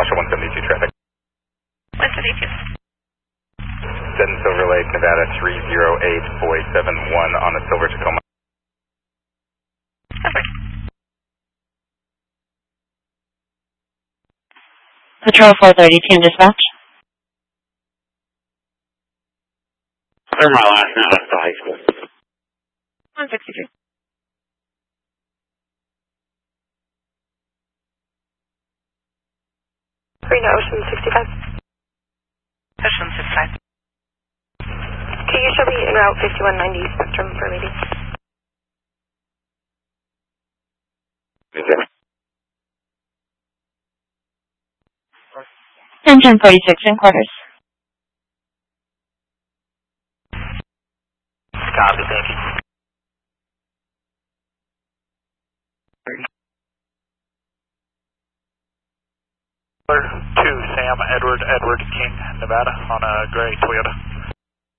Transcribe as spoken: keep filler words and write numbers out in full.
Marshall one seventy-two traffic. one seventy-two. Denton Silver Lake, Nevada three zero eight four seven one on a Silver Tacoma. Okay. Patrol four thirty, team dispatch. They're my last night left the high school. one sixty-two. Green Ocean sixty-five. Ocean sixty-five. Can you show me en route fifty-one ninety Spectrum for lady? Okay. Engine forty-six in quarters. Copy, thank you. Two, Sam Edward, Edward King, Nevada, on a gray Toyota.